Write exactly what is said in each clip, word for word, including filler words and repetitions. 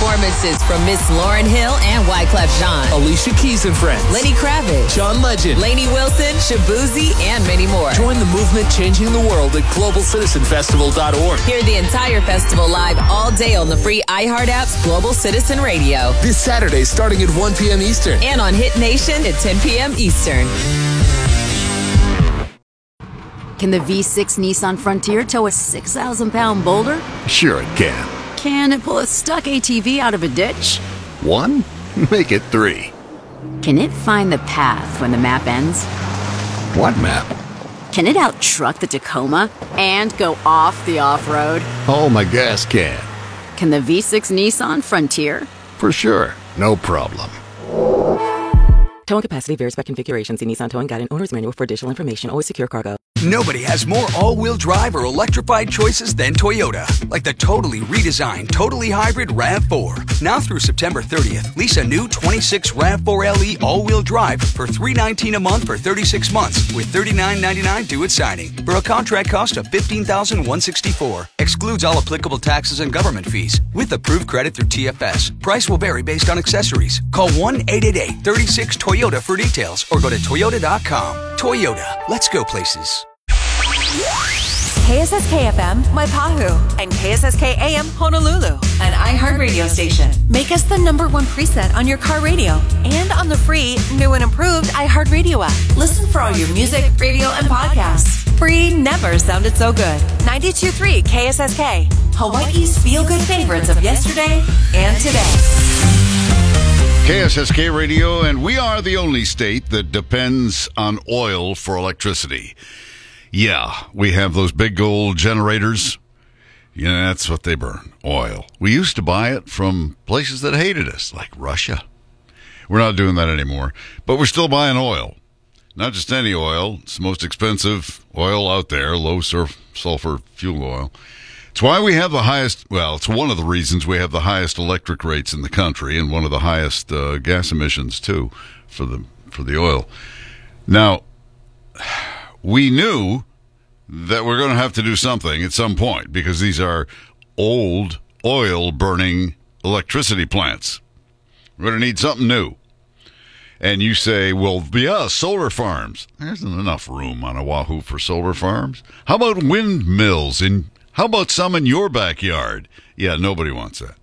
performances from Miss Lauryn Hill and Wyclef Jean, Alicia Keys and Friends, Lenny Kravitz, John Legend, Lainey Wilson, Shabuzi, and many more. Join the movement changing the world at global citizen festival dot org. Hear the entire festival live all day on the free iHeart app's Global Citizen Radio. This Saturday starting at one p.m. Eastern. And on Hit Nation at ten p.m. Eastern. Can the V six Nissan Frontier tow a six thousand pound boulder? Sure it can. Can it pull a stuck A T V out of a ditch? One? Make it three. Can it find the path when the map ends? What map? Can it out-truck the Tacoma and go off the off-road? Oh, my gas can. Can the V six Nissan Frontier? For sure. No problem. Towing capacity varies by configuration. See Nissan Towing Guide and Owner's Manual for additional information. Always secure cargo. Nobody has more all-wheel drive or electrified choices than Toyota. Like the totally redesigned, totally hybrid RAV four. Now through September thirtieth, lease a new twenty-six RAV four L E all-wheel drive for three hundred nineteen dollars a month for thirty-six months with thirty-nine ninety-nine due at signing for a contract cost of fifteen thousand one hundred sixty-four dollars. Excludes all applicable taxes and government fees with approved credit through T F S. Price will vary based on accessories. Call one eight eight eight, three six, Toyota for details or go to toyota dot com. Toyota, let's go places. K S S K F M, Waipahu, and K S S K A M, Honolulu, an iHeart radio station. Make us the number one preset on your car radio and on the free, new and improved iHeart Radio app. Listen for all your music, radio, and podcasts. Free never sounded so good. ninety-two point three K S S K, Hawaii's feel-good favorites of yesterday and today. K S S K Radio, and we are the only state that depends on oil for electricity. Yeah, we have those big gold generators. Yeah, that's what they burn, oil. We used to buy it from places that hated us, like Russia. We're not doing that anymore, but we're still buying oil. Not just any oil. It's the most expensive oil out there, low sulfur fuel oil. It's why we have the highest, well, it's one of the reasons we have the highest electric rates in the country and one of the highest uh, gas emissions, too, for the for the oil. Now, we knew that we're going to have to do something at some point because these are old oil-burning electricity plants. We're going to need something new. And you say, well, yeah, solar farms. There isn't enough room on Oahu for solar farms. How about windmills? And how about some in your backyard? Yeah, nobody wants that.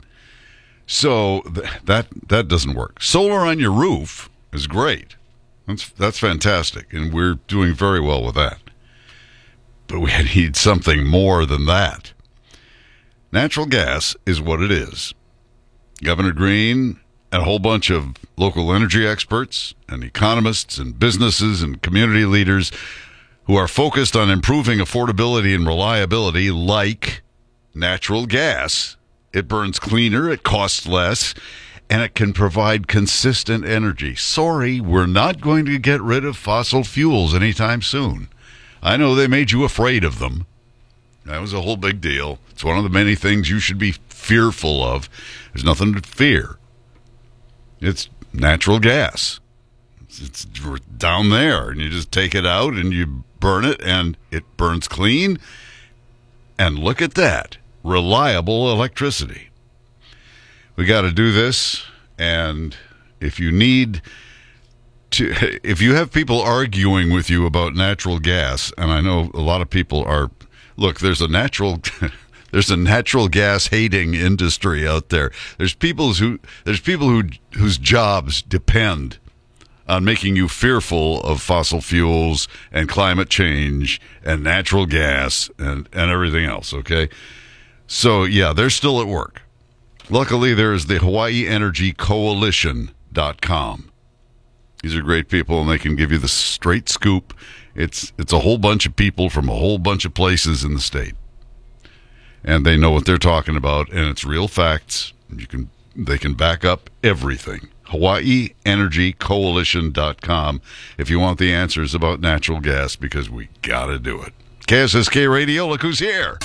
So th- that that doesn't work. Solar on your roof is great. That's that's fantastic, and we're doing very well with that. But we need something more than that. Natural gas is what it is. Governor Green and a whole bunch of local energy experts and economists and businesses and community leaders who are focused on improving affordability and reliability like natural gas. It burns cleaner, it costs less, and it can provide consistent energy. Sorry, we're not going to get rid of fossil fuels anytime soon. I know they made you afraid of them. That was a whole big deal. It's one of the many things you should be fearful of. There's nothing to fear. It's natural gas. It's, it's down there, and you just take it out and you burn it, and it burns clean. And look at that. Reliable electricity. We got to do this, and if you need to, if you have people arguing with you about natural gas, and I know a lot of people are, look, there's a natural, there's a natural gas hating industry out there. There's people who, there's people who whose jobs depend on making you fearful of fossil fuels and climate change and natural gas and and everything else. Okay, so yeah, they're still at work. Luckily, there's the Hawaii Energy Coalition dot com. These are great people, and they can give you the straight scoop. It's it's a whole bunch of people from a whole bunch of places in the state, and they know what they're talking about, and it's real facts. You can they can back up everything. Hawaii Energy Coalition dot com if you want the answers about natural gas, because we got to do it. K S S K Radio, look who's here.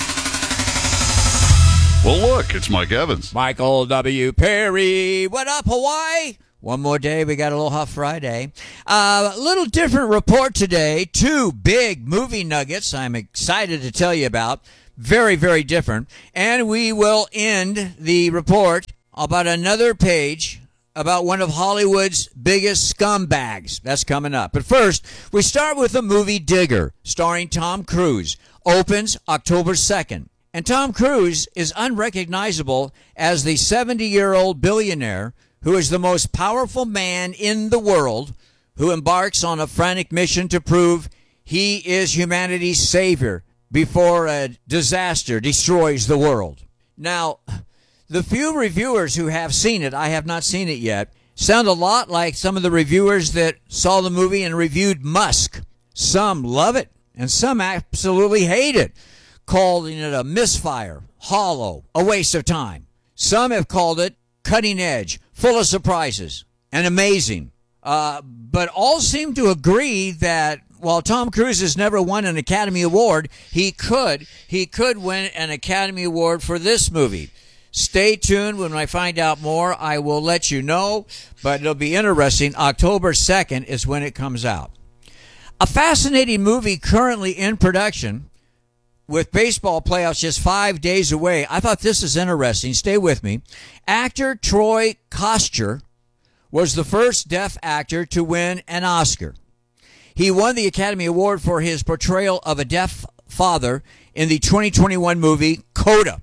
Well, look, it's Mike Evans. Michael W. Perry. What up, Hawaii? One more day. We got a little hot Friday. A uh, little different report today. Two big movie nuggets I'm excited to tell you about. Very, very different. And we will end the report about another page about one of Hollywood's biggest scumbags. That's coming up. But first, we start with the movie Digger, starring Tom Cruise. Opens October second. And Tom Cruise is unrecognizable as the seventy-year-old billionaire who is the most powerful man in the world, who embarks on a frantic mission to prove he is humanity's savior before a disaster destroys the world. Now, the few reviewers who have seen it, I have not seen it yet, sound a lot like some of the reviewers that saw the movie and reviewed Musk. Some love it, and some absolutely hate it, calling it a misfire, hollow, a waste of time. Some have called it cutting edge, full of surprises, and amazing. Uh, but all seem to agree that while Tom Cruise has never won an Academy Award, he could, he could win an Academy Award for this movie. Stay tuned. When I find out more, I will let you know, but it'll be interesting. October second is when it comes out. A fascinating movie currently in production with baseball playoffs just five days away. I thought this is interesting. Stay with me. Actor Troy Kotsur was the first deaf actor to win an Oscar. He won the Academy Award for his portrayal of a deaf father in the twenty twenty-one movie Coda.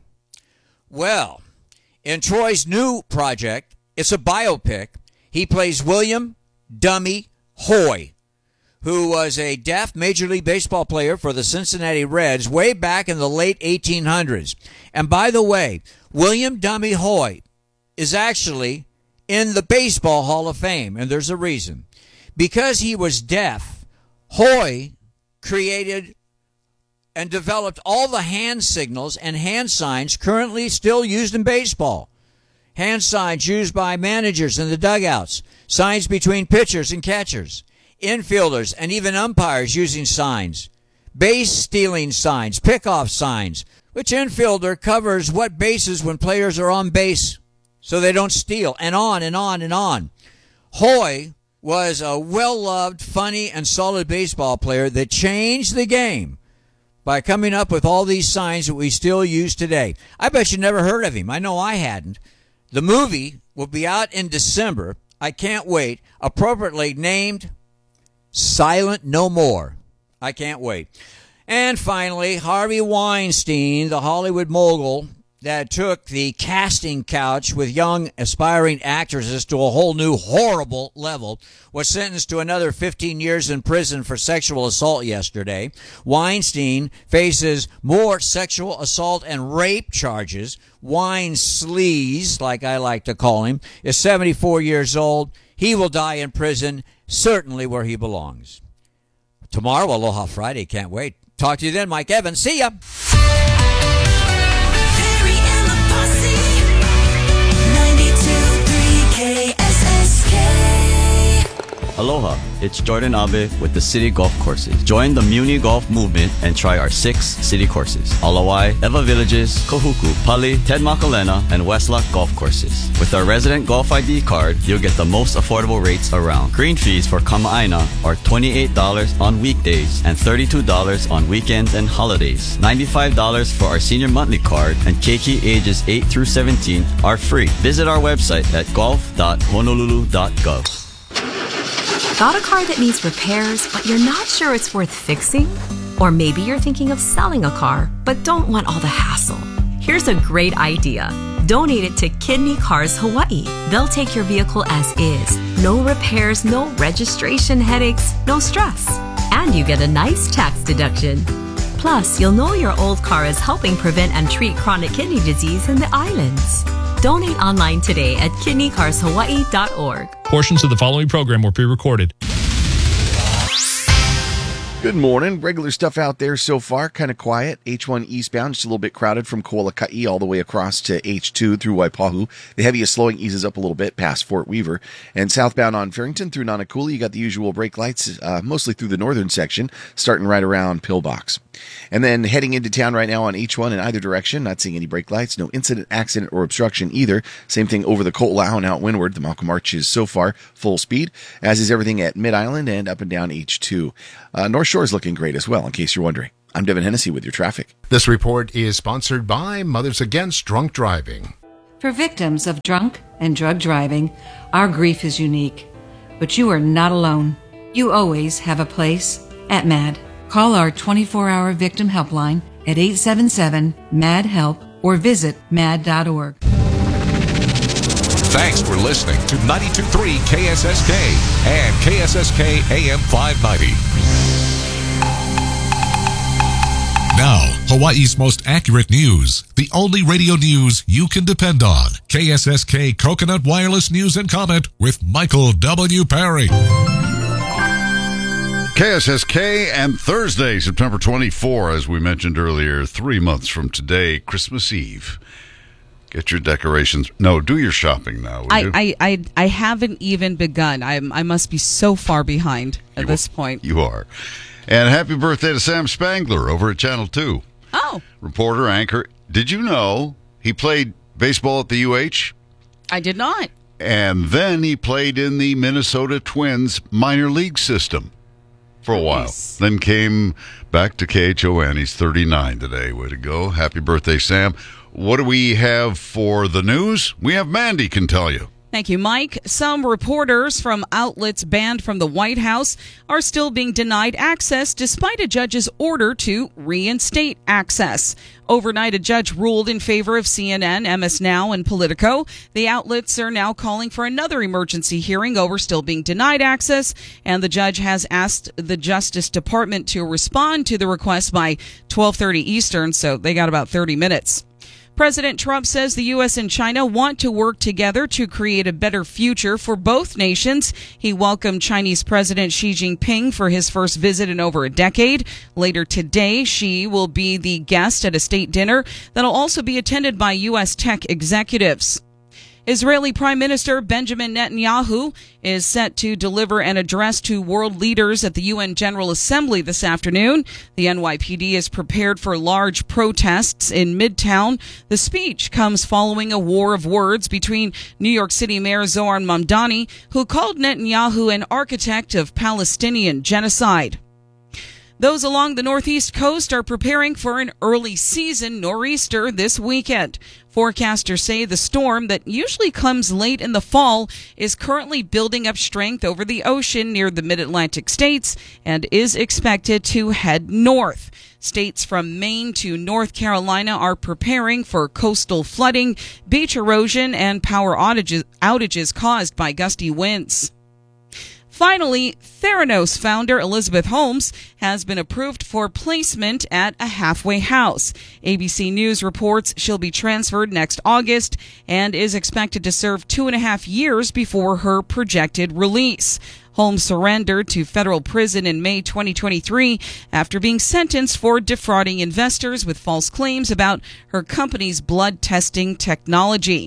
Well, in Troy's new project, it's a biopic. He plays William Dummy Hoy, who was a deaf Major League Baseball player for the Cincinnati Reds way back in the late eighteen hundreds. And by the way, William Dummy Hoy is actually in the Baseball Hall of Fame, and there's a reason. Because he was deaf, Hoy created and developed all the hand signals and hand signs currently still used in baseball. Hand signs used by managers in the dugouts, signs between pitchers and catchers, infielders, and even umpires using signs, base stealing signs, pickoff signs. Which infielder covers what bases when players are on base so they don't steal, and on and on and on. Hoy was a well-loved, funny, and solid baseball player that changed the game by coming up with all these signs that we still use today. I bet you never heard of him. I know I hadn't. The movie will be out in December. I can't wait. Appropriately named Silent No More. I can't wait. And finally, Harvey Weinstein, the Hollywood mogul that took the casting couch with young aspiring actresses to a whole new horrible level, was sentenced to another fifteen years in prison for sexual assault yesterday. Weinstein faces more sexual assault and rape charges. Wine Sleaze, like I like to call him, is seventy-four years old. He will die in prison, certainly where he belongs. Tomorrow, Aloha Friday. Can't wait. Talk to you then, Mike Evans. See ya. Aloha, it's Jordan Abe with the City Golf Courses. Join the Muni Golf movement and try our six city courses: Alawai, Eva Villages, Kahuku, Pali, Ted Makalena, and Westlock Golf Courses. With our resident Golf I D card, you'll get the most affordable rates around. Green fees for Kama'aina are twenty-eight dollars on weekdays and thirty-two dollars on weekends and holidays. ninety-five dollars for our senior monthly card, and keiki ages eight through seventeen are free. Visit our website at golf dot honolulu dot gov. Got a car that needs repairs, but you're not sure it's worth fixing? Or maybe you're thinking of selling a car, but don't want all the hassle. Here's a great idea. Donate it to Kidney Cars Hawaii. They'll take your vehicle as is. No repairs, no registration headaches, no stress. And you get a nice tax deduction. Plus, you'll know your old car is helping prevent and treat chronic kidney disease in the islands. Donate online today at kidney cars hawaii dot org. Portions of the following program were pre-recorded. Good morning. Regular stuff out there so far. Kind of quiet. H one eastbound, just a little bit crowded from Koalakai all the way across to H two through Waipahu. The heaviest slowing eases up a little bit past Fort Weaver. And southbound on Farrington through Nanakuli, you got the usual brake lights, uh, mostly through the northern section, starting right around Pillbox. And then heading into town right now on H one in either direction, not seeing any brake lights, no incident, accident, or obstruction either. Same thing over the Ko'olau and out windward. The Malcolm Arch is so far full speed, as is everything at Mid-Island and up and down H two. Uh, North Shore is looking great as well, in case you're wondering. I'm Devin Hennessy with your traffic. This report is sponsored by Mothers Against Drunk Driving. For victims of drunk and drug driving, our grief is unique. But you are not alone. You always have a place at MAD. Call our twenty-four hour victim helpline at eight seven seven, M A D, HELP or visit mad dot org. Thanks for listening to ninety-two point three K S S K and K S S K A M five ninety. Now, Hawaii's most accurate news. The only radio news you can depend on. K S S K Coconut Wireless News and Comment with Michael W. Perry. K S S K and Thursday, September twenty-fourth, as we mentioned earlier, three months from today, Christmas Eve. Get your decorations. No, do your shopping now. Would I, you? I, I, I haven't even begun. I, I must be so far behind at you this are, point. You are. And happy birthday to Sam Spangler over at Channel two. Oh. Reporter, anchor. Did you know he played baseball at the U H? I did not. And then he played in the Minnesota Twins minor league system for a Nice. while. Then came back to K H O N. He's thirty-nine today. Way to go. Happy birthday, Sam. What do we have for the news? We have Mandy can tell you. Thank you, Mike. Some reporters from outlets banned from the White House are still being denied access despite a judge's order to reinstate access. Overnight, a judge ruled in favor of C N N, M S Now, and Politico. The outlets are now calling for another emergency hearing over still being denied access, and the judge has asked the Justice Department to respond to the request by twelve thirty Eastern, so they got about thirty minutes. President Trump says the U S and China want to work together to create a better future for both nations. He welcomed Chinese President Xi Jinping for his first visit in over a decade. Later today, Xi will be the guest at a state dinner that'll also be attended by U S tech executives. Israeli Prime Minister Benjamin Netanyahu is set to deliver an address to world leaders at the U N General Assembly this afternoon. The N Y P D is prepared for large protests in Midtown. The speech comes following a war of words between New York City Mayor Zohar Mamdani, who called Netanyahu an architect of Palestinian genocide. Those along the northeast coast are preparing for an early season nor'easter this weekend. Forecasters say the storm that usually comes late in the fall is currently building up strength over the ocean near the mid-Atlantic states and is expected to head north. States from Maine to North Carolina are preparing for coastal flooding, beach erosion, and power outages, outages caused by gusty winds. Finally, Theranos founder Elizabeth Holmes has been approved for placement at a halfway house. A B C News reports she'll be transferred next August and is expected to serve two and a half years before her projected release. Holmes surrendered to federal prison in May twenty twenty-three after being sentenced for defrauding investors with false claims about her company's blood testing technology.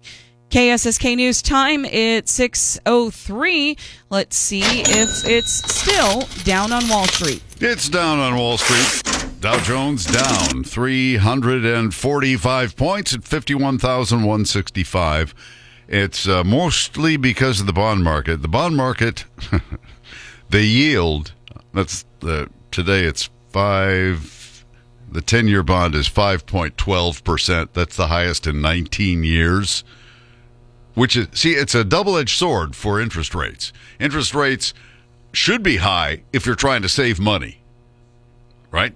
K S S K News time, it's six oh three. Let's see if it's still down on Wall Street. It's down on Wall Street. Dow Jones down three hundred forty-five points at fifty-one thousand one hundred sixty-five. It's uh, mostly because of the bond market. The bond market, the yield, that's the, today it's five, the ten-year bond is five point one two percent. That's the highest in nineteen years. Which is, see, it's a double-edged sword for interest rates. Interest rates should be high if you're trying to save money, right?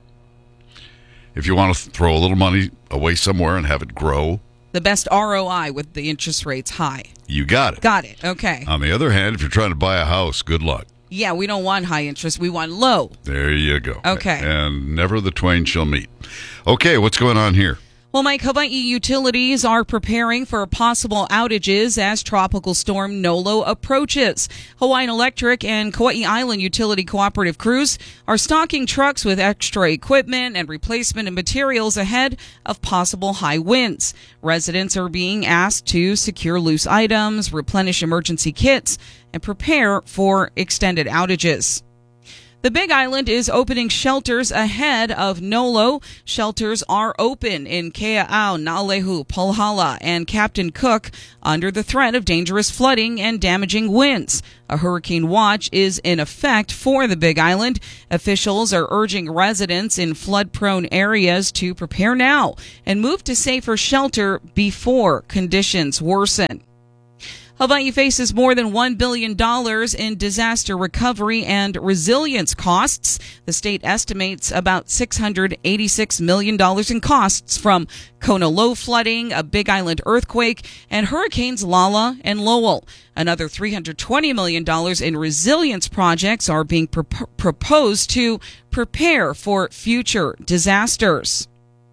If you want to throw a little money away somewhere and have it grow. The best R O I with the interest rates high. You got it. Got it. Okay. On the other hand, if you're trying to buy a house, good luck. Yeah, we don't want high interest. We want low. There you go. Okay. And never the twain shall meet. Okay, what's going on here? Well, Mike, Hawaii utilities are preparing for possible outages as Tropical Storm Nolo approaches. Hawaiian Electric and Kauai Island Utility Cooperative crews are stocking trucks with extra equipment and replacement and materials ahead of possible high winds. Residents are being asked to secure loose items, replenish emergency kits, and prepare for extended outages. The Big Island is opening shelters ahead of Nolo. Shelters are open in Kea'au, Naalehu, Palhala, and Captain Cook under the threat of dangerous flooding and damaging winds. A hurricane watch is in effect for the Big Island. Officials are urging residents in flood-prone areas to prepare now and move to safer shelter before conditions worsen. Hawaii faces more than one billion dollars in disaster recovery and resilience costs. The state estimates about six hundred eighty-six million dollars in costs from Kona low flooding, a Big Island earthquake, and hurricanes Lala and Lowell. Another three hundred twenty million dollars in resilience projects are being pro- proposed to prepare for future disasters.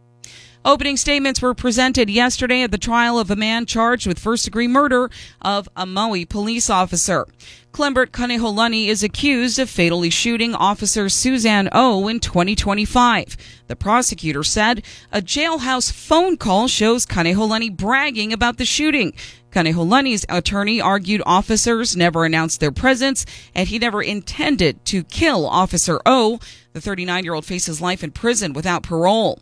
Opening statements were presented yesterday at the trial of a man charged with first-degree murder of a Maui police officer. Clembert Kaneholani is accused of fatally shooting Officer Suzanne O in twenty twenty-five. The prosecutor said a jailhouse phone call shows Kaneholani bragging about the shooting. Kaneholani's attorney argued officers never announced their presence and he never intended to kill Officer O. The thirty-nine-year-old faces life in prison without parole.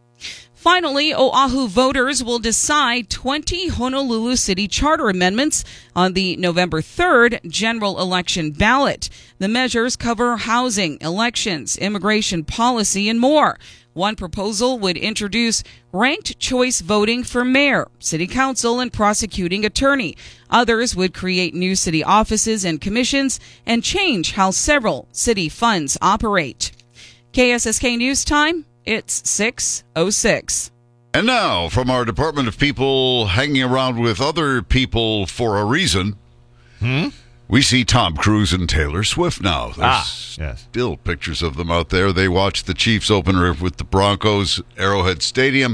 Finally, Oahu voters will decide twenty Honolulu City Charter amendments on the November third general election ballot. The measures cover housing, elections, immigration policy, and more. One proposal would introduce ranked choice voting for mayor, city council, and prosecuting attorney. Others would create new city offices and commissions and change how several city funds operate. K S S K News Time. It's six oh six. And now, from our Department of People hanging around with other people for a reason, hmm? we see Tom Cruise and Taylor Swift now. There's ah, yes. still pictures of them out there. They watched the Chiefs opener with the Broncos, Arrowhead Stadium,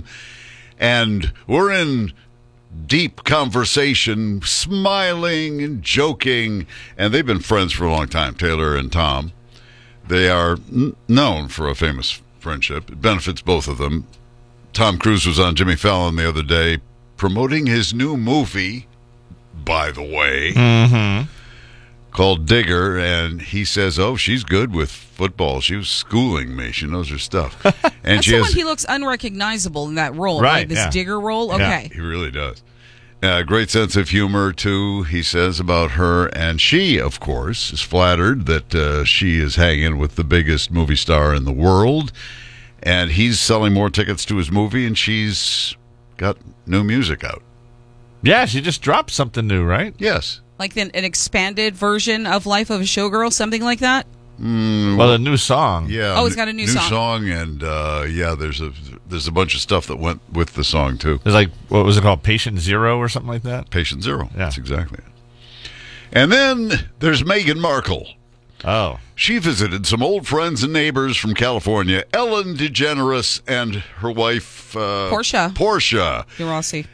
and we're in deep conversation, smiling and joking, and they've been friends for a long time, Taylor and Tom. They are n- known for a famous friendship. It benefits both of them. Tom Cruise was on Jimmy Fallon the other day promoting his new movie, by the way, mm-hmm. called Digger, and he says, oh, she's good with football. She was schooling me. She knows her stuff. And That's she the has, one he looks unrecognizable in that role, right? right? This yeah. Digger role? Yeah. Okay. He really does. Uh, great sense of humor, too, he says about her. And she, of course, is flattered that uh, she is hanging with the biggest movie star in the world. And he's selling more tickets to his movie, and she's got new music out. Yeah, she just dropped something new, right? Yes. Like an, an expanded version of Life of a Showgirl, something like that? Mm, well, a new song. Yeah. Oh, it's got a new, new song. song, and uh, yeah, there's a there's a bunch of stuff that went with the song too. There's like, what was it called, Patient Zero or something like that? Patient Zero. Yeah. That's exactly it. And then there's Meghan Markle. Oh. She visited some old friends and neighbors from California, Ellen DeGeneres and her wife uh, Portia. Portia. Rossi.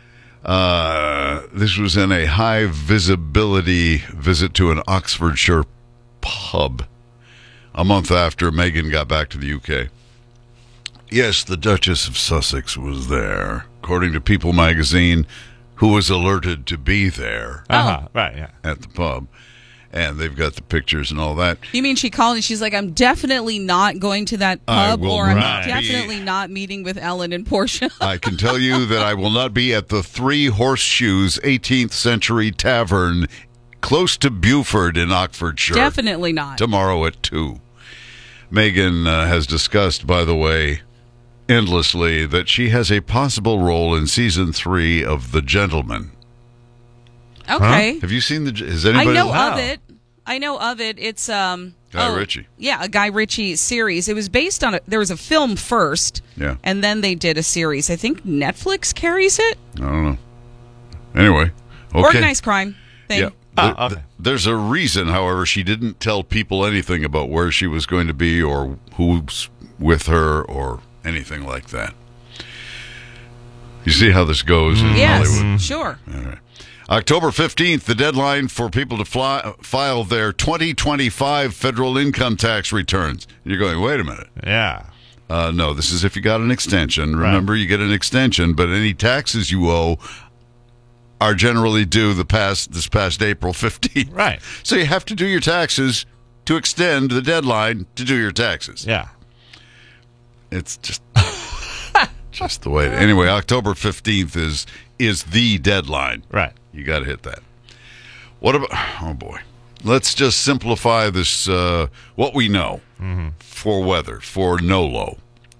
Uh, this was in a high visibility visit to an Oxfordshire pub a month after Meghan got back to the U K. Yes, the Duchess of Sussex was there, according to People magazine, who was alerted to be there. Uh-huh. Right, yeah. At the pub. And they've got the pictures and all that. You mean she called and she's like, I'm definitely not going to that pub, or I'm definitely be. not meeting with Ellen and Portia. I can tell you that I will not be at the Three Horseshoes eighteenth Century Tavern close to Beaufort in Oxfordshire. Definitely not. Tomorrow at two. Meghan uh, has discussed, by the way, endlessly, that she has a possible role in season three of The Gentleman. Okay. Huh? Have you seen the? Has anybody? I know wow. of it. I know of it. It's um. Guy oh, Ritchie. Yeah, a Guy Ritchie series. It was based on a. There was a film first. Yeah. And then they did a series. I think Netflix carries it. I don't know. Anyway, okay. Organized crime thing. Yeah. Oh, There- okay. There's a reason, however, she didn't tell people anything about where she was going to be or who's with her or anything like that. You see how this goes in Yes, Hollywood? sure. All right. October fifteenth, the deadline for people to fly, file their twenty twenty-five federal income tax returns. You're going, wait a minute. Yeah. Uh, no, this is if you got an extension. Remember, you get an extension, but any taxes you owe are generally due the past this past April fifteenth. Right. So you have to do your taxes to extend the deadline to do your taxes. Yeah. It's just just the way. To, anyway, October fifteenth is is the deadline. Right. You got to hit that. What about? Oh boy. Let's just simplify this. Uh, what we know mm-hmm. for weather for NOLO.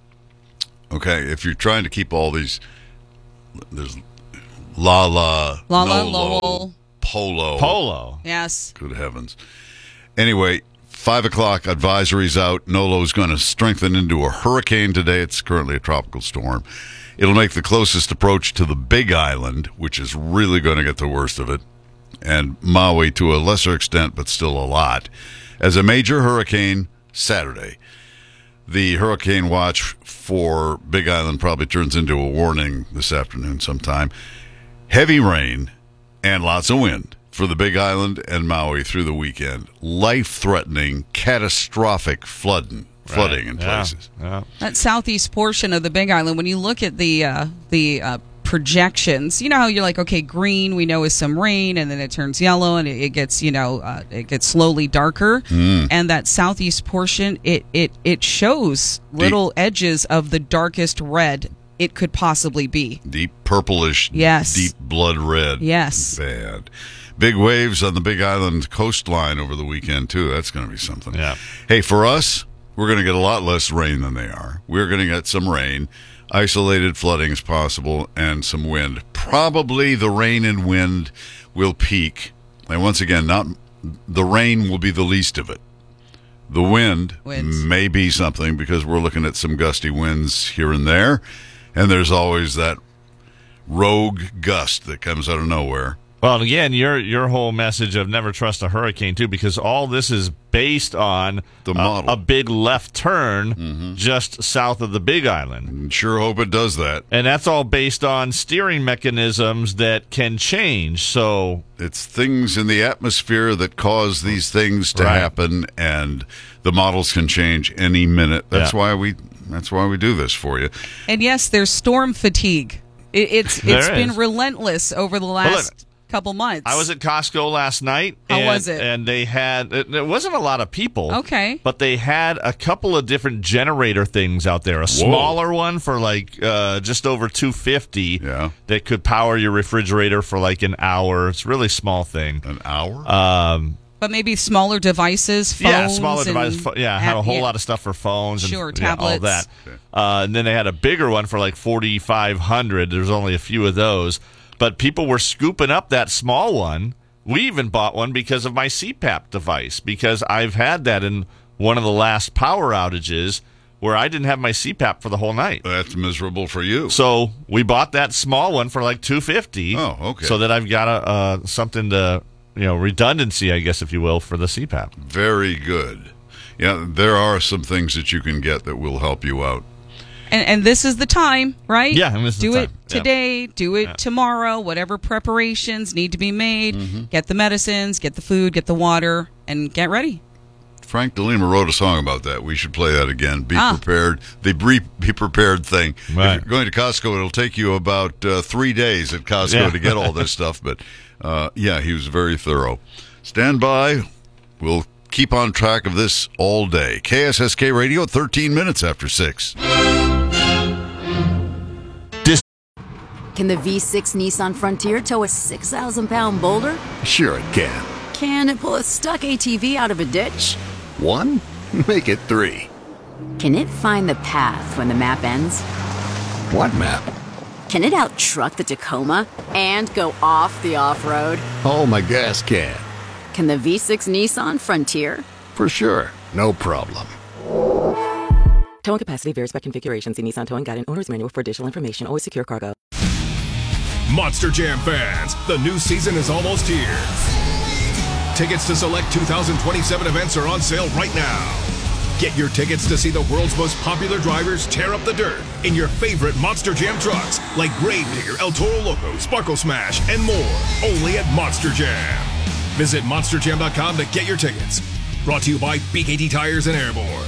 Okay, if you're trying to keep all these, there's La La, La La NOLO, Lowell, Polo, Polo. Yes. Good heavens. Anyway. Five o'clock advisory's out. NOLO is going to strengthen into a hurricane today. It's currently a tropical storm. It'll make the closest approach to the Big Island, which is really going to get the worst of it, and Maui to a lesser extent, but still a lot, as a major hurricane Saturday. The hurricane watch for Big Island probably turns into a warning this afternoon sometime. Heavy rain and lots of wind for the Big Island and Maui through the weekend. Life-threatening, catastrophic flooding, flooding in Yeah. places. Yeah. That southeast portion of the Big Island, when you look at the uh, the uh, projections, you know how you're like, okay, green we know is some rain, and then it turns yellow, and it, it gets, you know, uh, it gets slowly darker. Mm. And that southeast portion, it it it shows little edges of the darkest red it could possibly be. Deep purplish, Yes. deep blood red. Yes. Bad. Big waves on the Big Island coastline over the weekend, too. That's going to be something. Yeah. Hey, for us, we're going to get a lot less rain than they are. We're going to get some rain. Isolated flooding is possible and some wind. Probably the rain and wind will peak. And once again, not the rain will be the least of it. The wind Winds. may be something because we're looking at some gusty winds here and there. And there's always that rogue gust that comes out of nowhere. Well, and again, your your whole message of never trust a hurricane, too, because all this is based on the a, model. a big left turn Mm-hmm. just south of the Big Island. Sure hope it does that. And that's all based on steering mechanisms that can change. So it's things in the atmosphere that cause these things to Right. happen, and the models can change any minute. That's Yeah. why we that's why we do this for you. And yes, there's storm fatigue. It, it's There it's been is. relentless over the look, last couple months. I was at Costco last night. How and, was it? And they had, it, it wasn't a lot of people. Okay. But they had a couple of different generator things out there. A smaller one for like uh, just over two hundred fifty Yeah. that could power your refrigerator for like an hour. It's a really small thing. An hour? Um, But maybe smaller devices, phones. yeah, smaller and device. Pho- yeah, had a app- whole yeah. lot of stuff for phones. Sure, and, yeah, all tablets. that. Uh, and then they had a bigger one for like forty-five hundred. There's only a few of those. But people were scooping up that small one. We even bought one because of my C PAP device, because I've had that in one of the last power outages where I didn't have my C PAP for the whole night. That's miserable for you. So we bought that small one for like two hundred fifty dollars. Oh, okay. So that I've got a uh, something to, you know, redundancy, I guess, if you will, for the C PAP. Very good. Yeah, there are some things that you can get that will help you out. And, and this is the time, right? Yeah, and this is do the it time. Yeah. today, do it Yeah. tomorrow, whatever preparations need to be made. Mm-hmm. Get the medicines, get the food, get the water, and get ready. Frank DeLima wrote a song about that. We should play that again. Be Ah. prepared. The be, be prepared thing. Right. If you're going to Costco, it'll take you about uh, three days at Costco Yeah. to get all this stuff. But, uh, yeah, he was very thorough. Stand by. We'll keep on track of this all day. K S S K Radio, thirteen minutes after six. Can the V six Nissan Frontier tow a six thousand pound boulder? Sure it can. Can it pull a stuck A T V out of a ditch? One? Make it three. Can it find the path when the map ends? What map? Can it out-truck the Tacoma and go off the off-road? Oh, my gas can. Can the V six Nissan Frontier? For sure. No problem. Towing capacity varies by configuration. See Nissan Towing Guide and Owner's Manual for additional information. Always secure cargo. Monster Jam fans, the new season is almost here. Tickets to select two thousand twenty-seven events are on sale right now. Get your tickets to see the world's most popular drivers tear up the dirt in your favorite Monster Jam trucks like Gravedigger, El Toro Loco, Sparkle Smash, and more. Only at Monster Jam. Visit monster jam dot com to get your tickets. Brought to you by B K T Tires and Airborne.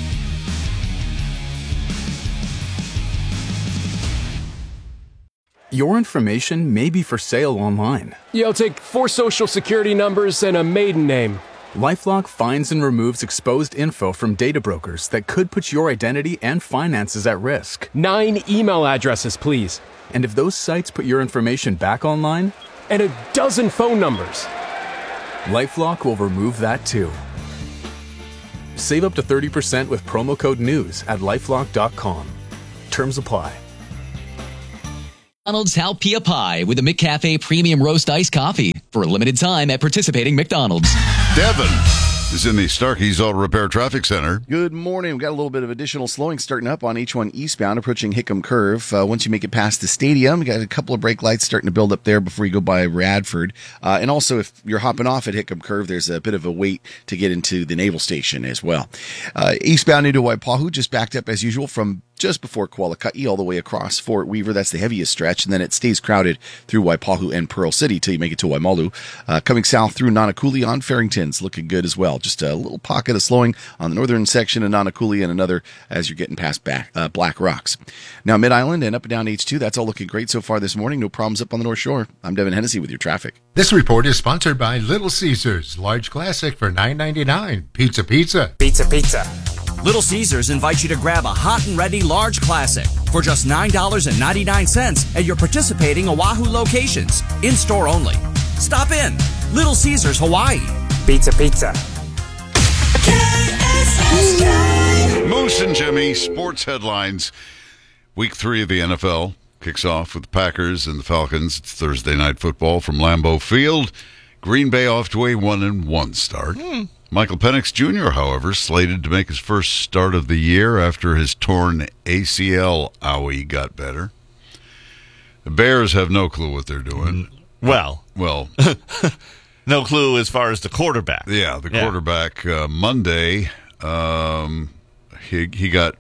Your information may be for sale online. You'll take four social security numbers and a maiden name. LifeLock finds and removes exposed info from data brokers that could put your identity and finances at risk. Nine email addresses, please. And if those sites put your information back online? And a dozen phone numbers. LifeLock will remove that too. Save up to thirty percent with promo code NEWS at lifelock dot com. Terms apply. McDonald's Halpia Pie with a McCafe Premium Roast Iced Coffee for a limited time at participating McDonald's. Devin is in the Starkey's Auto Repair Traffic Center. Good morning. We've got a little bit of additional slowing starting up on H one eastbound, approaching Hickam Curve. Uh, once you make it past the stadium, we got a couple of brake lights starting to build up there before you go by Radford. Uh, and also, if you're hopping off at Hickam Curve, there's a bit of a wait to get into the Naval Station as well. Uh, eastbound into Waipahu, just backed up as usual from just before Kualaka'i all the way across Fort Weaver. That's the heaviest stretch, and then it stays crowded through Waipahu and Pearl City till you make it to Waimalu. Uh, coming south through Nanakuli on Farrington's looking good as well. Just a little pocket of slowing on the northern section of Nanakuli and another as you're getting past back, uh, Black Rocks. Now Mid-Island and up and down H two, that's all looking great so far this morning. No problems up on the North Shore. I'm Devin Hennessy with your traffic. This report is sponsored by Little Caesars, large classic for nine ninety-nine. Pizza Pizza. Pizza Pizza. Little Caesars invites you to grab a hot and ready large classic for just nine dollars and ninety-nine cents at your participating Oahu locations. In-store only. Stop in. Little Caesars, Hawaii. Pizza Pizza. Moose and Jimmy, sports headlines. Week three of the N F L kicks off with the Packers and the Falcons. It's Thursday night football from Lambeau Field. Green Bay off to a one and one start. Mm. Michael Penix Junior, however, slated to make his first start of the year after his torn A C L owie got better. The Bears have no clue what they're doing. Well, well, no clue as far as the quarterback. Yeah, the yeah. quarterback uh, Monday. Um, he he got,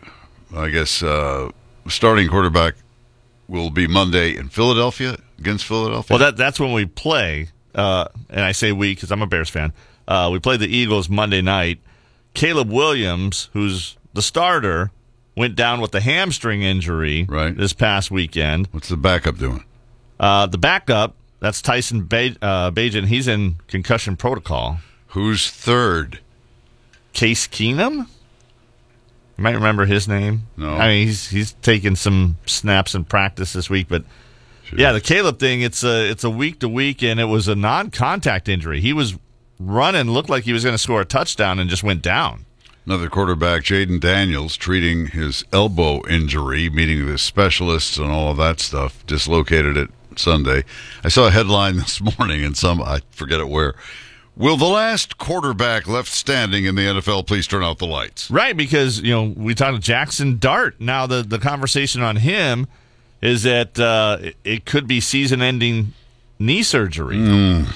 I guess, uh, starting quarterback will be Monday in Philadelphia against Philadelphia. Well, that that's when we play, uh, and I say we because I'm a Bears fan. Uh, we played the Eagles Monday night. Caleb Williams, who's the starter, went down with a hamstring injury right. this past weekend. What's the backup doing? Uh, the backup, that's Tyson ba- uh, Bajan. He's in concussion protocol. Who's third? Case Keenum? You might remember his name. No. I mean, he's he's taken some snaps in practice this week, but sure. yeah, the Caleb thing, it's a, it's a week-to-week, and it was a non-contact injury. He was running, looked like he was going to score a touchdown and just went down. Another quarterback, Jaden Daniels, treating his elbow injury, meeting with specialists and all of that stuff, dislocated it Sunday. I saw a headline this morning in some, I forget it where. Will the last quarterback left standing in the N F L please turn out the lights? Right, because, you know, we talked to Jackson Dart. Now the, the conversation on him is that uh, it, it could be season-ending knee surgery. Mm.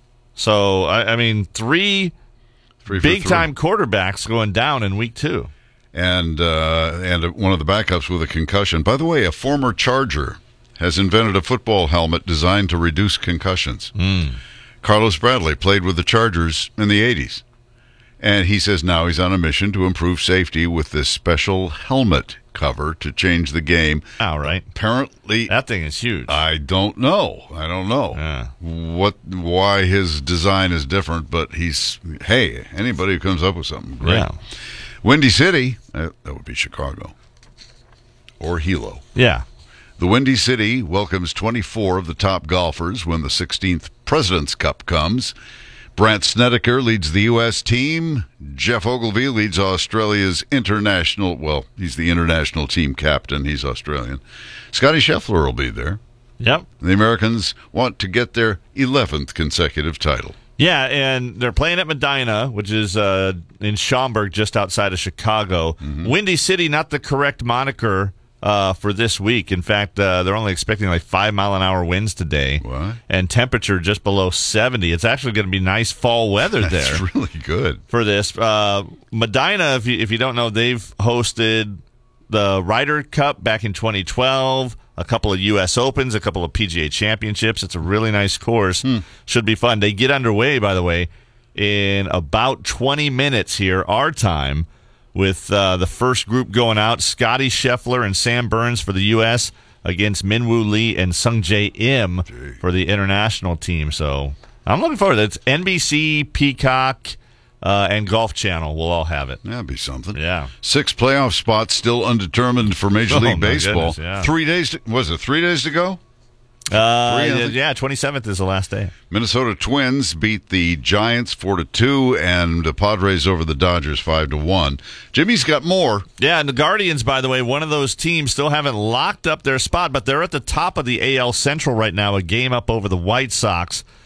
So, I, I mean, three, three big-time quarterbacks going down in week two. And uh, and one of the backups with a concussion. By the way, a former Charger has invented a football helmet designed to reduce concussions. Mm. Carlos Bradley played with the Chargers in the eighties. And he says now he's on a mission to improve safety with this special helmet cover to change the game. All right. Apparently, that thing is huge. I don't know. I don't know yeah. what why his design is different, but he's, hey, anybody who comes up with something, great. Yeah. Windy City, uh, that would be Chicago, or Hilo. Yeah. The Windy City welcomes twenty-four of the top golfers when the sixteenth President's Cup comes. Brant Snedeker leads the U S team. Jeff Ogilvy leads Australia's international, well, he's the international team captain. He's Australian. Scotty Scheffler will be there. Yep. The Americans want to get their eleventh consecutive title. Yeah, and they're playing at Medina, which is uh, in Schaumburg, just outside of Chicago. Mm-hmm. Windy City, not the correct moniker uh, for this week. In fact, uh, they're only expecting like five mile an hour winds today. What? And temperature just below seventy. It's actually going to be nice fall weather there. That's really good for this. Uh, Medina, if you if you don't know, they've hosted the Ryder Cup back in twenty twelve. A couple of U S Opens, a couple of P G A Championships. It's a really nice course. Hmm. Should be fun. They get underway, by the way, in about twenty minutes here, our time, with uh, the first group going out. Scotty Scheffler and Sam Burns for the U S against Minwoo Lee and Sung Jae Im for the international team. So I'm looking forward to it. It's N B C, Peacock, uh, and Golf Channel will all have it. That'd be something. Yeah. Six playoff spots still undetermined for Major Oh, League my Baseball. goodness, yeah. Three days. To, was it three days to go? Uh, Three, I think. yeah, twenty-seventh is the last day. Minnesota Twins beat the Giants four to two, and the Padres over the Dodgers five to one. Jimmy's got more. Yeah, and the Guardians, by the way, one of those teams still haven't locked up their spot, but they're at the top of the A L Central right now, a game up over the White Sox.